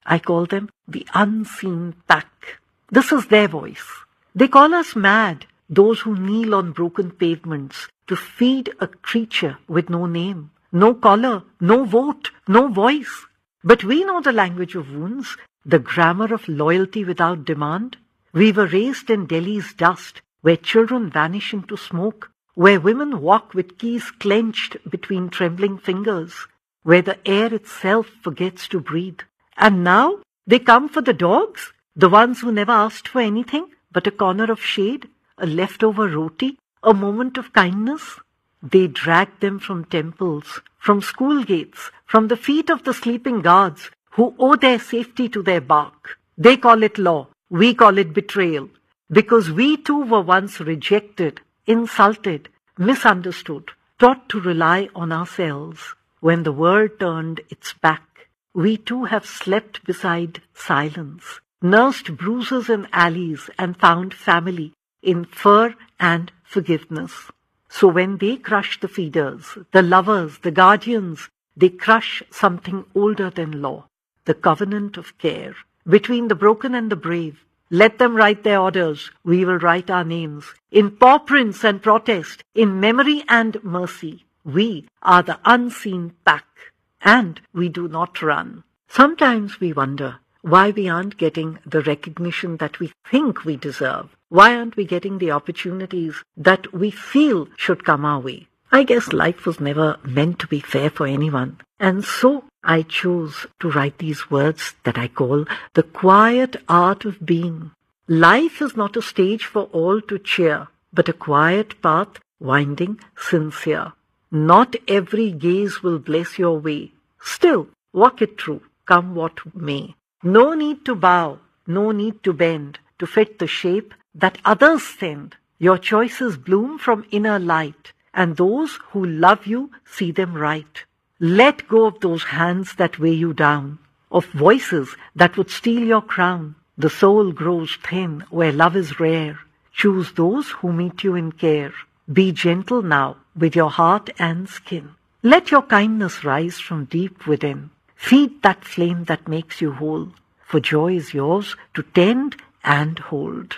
I call them the unseen pack. This is their voice. They call us mad, those who kneel on broken pavements to feed a creature with no name, no collar, no vote, no voice. But we know the language of wounds, the grammar of loyalty without demand. We were raised in Delhi's dust, where children vanish into smoke, where women walk with keys clenched between trembling fingers, where the air itself forgets to breathe. And now they come for the dogs, the ones who never asked for anything but a corner of shade, a leftover roti, a moment of kindness. They drag them from temples, from school gates, from the feet of the sleeping guards who owe their safety to their bark. They call it law, we call it betrayal, because we too were once rejected, insulted, misunderstood, taught to rely on ourselves. When the world turned its back, we too have slept beside silence, nursed bruises in alleys and found family in fur and forgiveness. So when they crush the feeders, the lovers, the guardians, they crush something older than law, the covenant of care between the broken and the brave. Let them write their orders, we will write our names, in paw prints and protest, in memory and mercy. We are the unseen pack, and we do not run. Sometimes we wonder why we aren't getting the recognition that we think we deserve. Why aren't we getting the opportunities that we feel should come our way? I guess life was never meant to be fair for anyone. And so I chose to write these words that I call the quiet art of being. Life is not a stage for all to cheer, but a quiet path winding sincere. Not every gaze will bless your way. Still, walk it through, come what may. No need to bow, no need to bend, to fit the shape that others send. Your choices bloom from inner light, and those who love you see them right. Let go of those hands that weigh you down, of voices that would steal your crown. The soul grows thin where love is rare. Choose those who meet you in care. Be gentle now with your heart and skin. Let your kindness rise from deep within. Feed that flame that makes you whole, for joy is yours to tend and hold.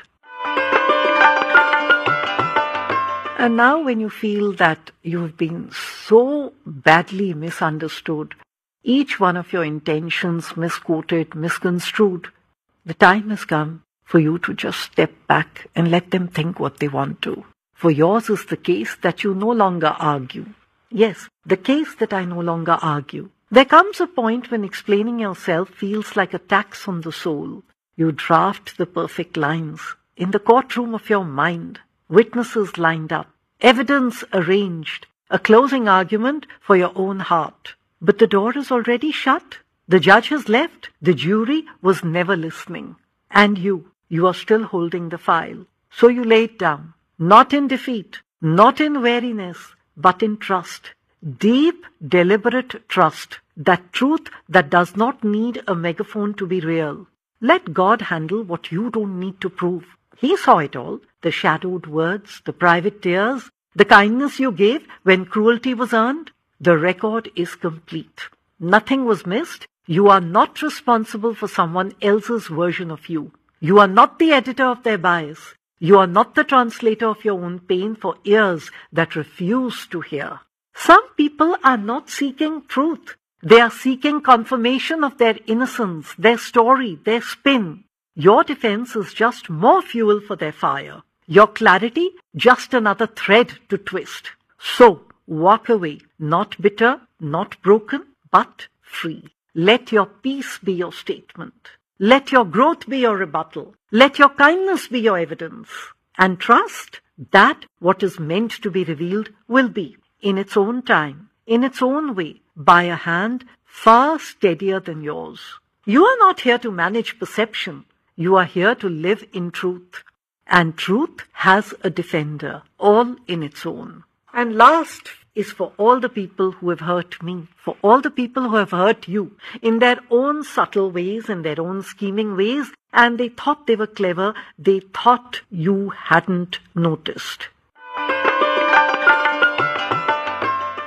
And now when you feel that you have been so badly misunderstood, each one of your intentions misquoted, misconstrued, the time has come for you to just step back and let them think what they want to. For yours is the case that you no longer argue. Yes, the case that I no longer argue. There comes a point when explaining yourself feels like a tax on the soul. You draft the perfect lines in the courtroom of your mind, witnesses lined up, evidence arranged, a closing argument for your own heart. But the door is already shut. The judge has left. The jury was never listening. And you are still holding the file. So you lay it down, not in defeat, not in weariness, but in trust. Deep, deliberate trust, that truth that does not need a megaphone to be real. Let God handle what you don't need to prove. He saw it all, the shadowed words, the private tears, the kindness you gave when cruelty was earned. The record is complete. Nothing was missed. You are not responsible for someone else's version of you. You are not the editor of their bias. You are not the translator of your own pain for ears that refuse to hear. Some people are not seeking truth. They are seeking confirmation of their innocence, their story, their spin. Your defense is just more fuel for their fire. Your clarity, just another thread to twist. So, walk away, not bitter, not broken, but free. Let your peace be your statement. Let your growth be your rebuttal. Let your kindness be your evidence. And trust that what is meant to be revealed will be, in its own time, in its own way, by a hand far steadier than yours. You are not here to manage perception. You are here to live in truth. And truth has a defender, all in its own. And last is for all the people who have hurt me, for all the people who have hurt you, in their own subtle ways, in their own scheming ways, and they thought they were clever, they thought you hadn't noticed.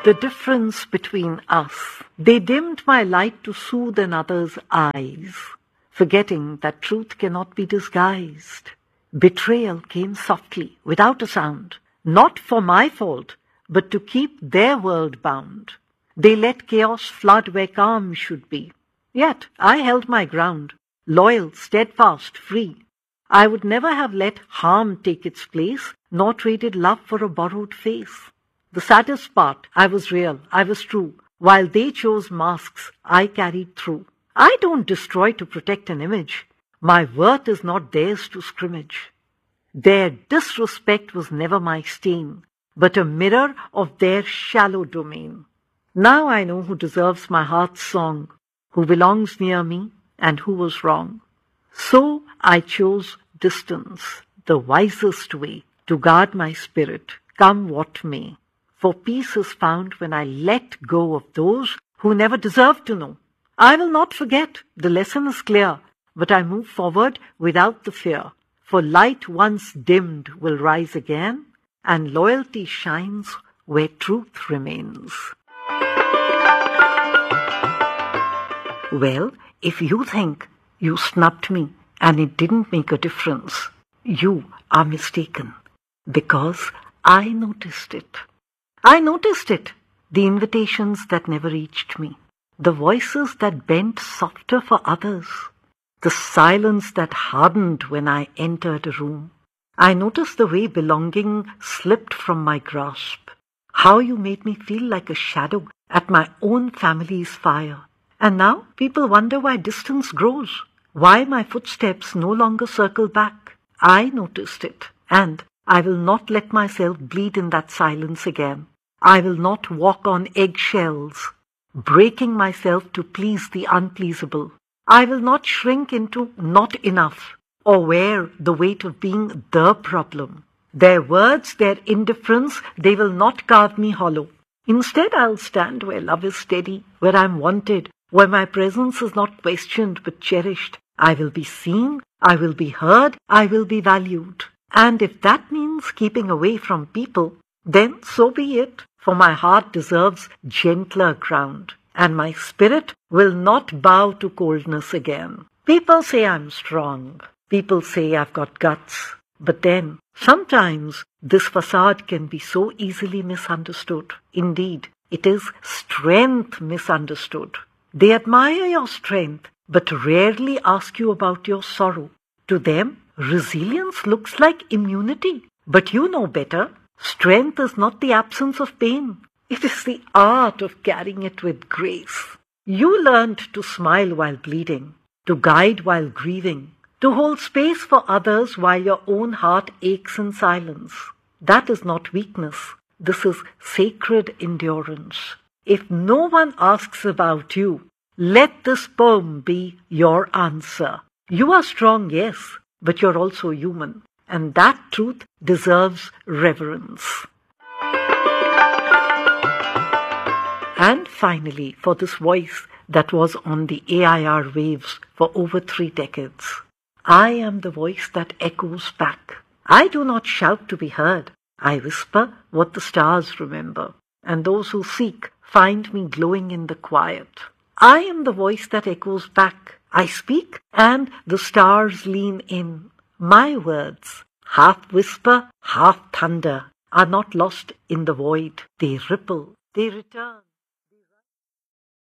the difference between us. They dimmed my light to soothe another's eyes, forgetting that truth cannot be disguised. Betrayal came softly, without a sound, not for my fault, but to keep their world bound. They let chaos flood where calm should be. Yet I held my ground, loyal, steadfast, free. I would never have let harm take its place, nor traded love for a borrowed face. The saddest part, I was real, I was true. While they chose masks, I carried through. I don't destroy to protect an image. My worth is not theirs to scrimmage. Their disrespect was never my stain, but a mirror of their shallow domain. Now I know who deserves my heart's song, who belongs near me, and who was wrong. So I chose distance, the wisest way to guard my spirit, come what may. For peace is found when I let go of those who never deserved to know. I will not forget, the lesson is clear, but I move forward without the fear. For light once dimmed will rise again, and loyalty shines where truth remains. Well, if you think you snubbed me and it didn't make a difference, you are mistaken, because I noticed it. I noticed it, the invitations that never reached me, the voices that bent softer for others, the silence that hardened when I entered a room. I noticed the way belonging slipped from my grasp, how you made me feel like a shadow at my own family's fire. And now people wonder why distance grows, why my footsteps no longer circle back. I noticed it, and I will not let myself bleed in that silence again. I will not walk on eggshells, breaking myself to please the unpleasable. I will not shrink into not enough or wear the weight of being the problem. Their words, their indifference, they will not carve me hollow. Instead, I'll stand where love is steady, where I'm wanted, where my presence is not questioned but cherished. I will be seen, I will be heard, I will be valued. And if that means keeping away from people, then so be it, for my heart deserves gentler ground, and my spirit will not bow to coldness again. People say I'm strong, people say I've got guts, but then sometimes this facade can be so easily misunderstood. Indeed, it is strength misunderstood. They admire your strength, but rarely ask you about your sorrow. To them, resilience looks like immunity, but you know better. Strength is not the absence of pain. It is the art of carrying it with grace. You learned to smile while bleeding, to guide while grieving, to hold space for others while your own heart aches in silence. That is not weakness. This is sacred endurance. If no one asks about you, let this poem be your answer. You are strong, yes, but you're also human. And that truth deserves reverence. And finally, for this voice that was on the AIR waves for over 3 decades, I am the voice that echoes back. I do not shout to be heard. I whisper what the stars remember, and those who seek find me glowing in the quiet. I am the voice that echoes back. I speak, and the stars lean in. My words, half whisper, half thunder, are not lost in the void. They ripple, they return.